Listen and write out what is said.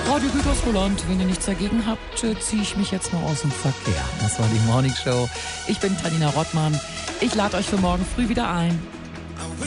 Radio Gütersloh-Land, wenn ihr nichts dagegen habt, ziehe ich mich jetzt mal aus dem Verkehr. Das war die Morning Show. Ich bin Tanina Rottmann. Ich lade euch für morgen früh wieder ein.